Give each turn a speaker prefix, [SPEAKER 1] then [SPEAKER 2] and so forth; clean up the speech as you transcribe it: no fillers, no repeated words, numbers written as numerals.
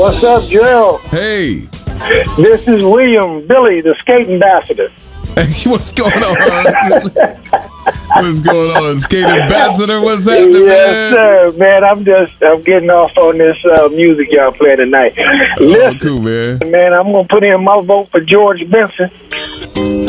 [SPEAKER 1] What's up, Gerald?
[SPEAKER 2] Hey.
[SPEAKER 1] This is William Billy, the skate ambassador.
[SPEAKER 2] Hey, what's going on? What's going on, skate ambassador? What's happening,
[SPEAKER 1] yes, sir, man. I'm getting off on this music y'all playing tonight.
[SPEAKER 2] Oh,
[SPEAKER 1] Listen,
[SPEAKER 2] cool, man.
[SPEAKER 1] Man, I'm gonna put in my vote for George Benson.